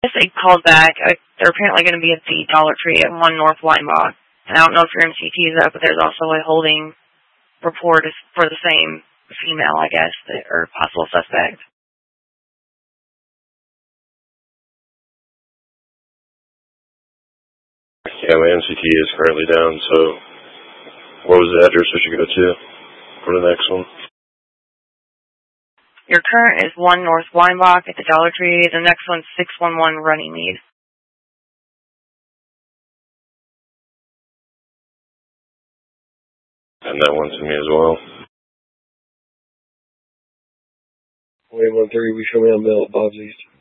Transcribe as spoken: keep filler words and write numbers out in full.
Yes, they called back. Uh, they're apparently going to be at the Dollar Tree at one North Weinbach. And I don't know if your M C T is up, but there's also a holding report for the same female, I guess, that, or possible suspect. Yeah, my M C T is currently down, so what was the address we should go to for the next one? Your current is one North Weinbach at the Dollar Tree. The next one's six one one Runnymede. And that one to me as well. one eight one three, we show me on Bell, Bob's East.